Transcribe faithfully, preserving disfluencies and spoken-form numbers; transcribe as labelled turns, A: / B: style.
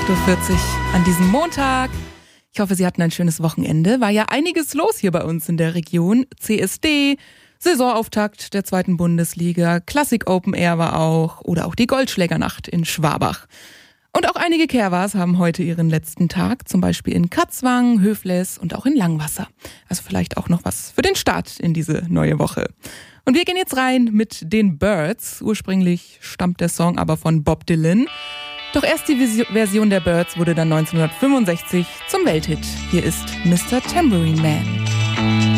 A: acht Uhr vierzig an diesem Montag. Ich hoffe, Sie hatten ein schönes Wochenende. War ja einiges los hier bei uns in der Region. C S D, Saisonauftakt der zweiten Bundesliga, Classic Open Air war auch oder auch die Goldschlägernacht in Schwabach. Und auch einige Kerwas haben heute ihren letzten Tag, zum Beispiel in Katzwang, Höfles und auch in Langwasser. Also vielleicht auch noch was für den Start in diese neue Woche. Und wir gehen jetzt rein mit den Byrds. Ursprünglich stammt der Song aber von Bob Dylan. Doch erst die Version der Byrds wurde dann neunzehnhundertfünfundsechzig zum Welthit. Hier ist Mister Tambourine Man.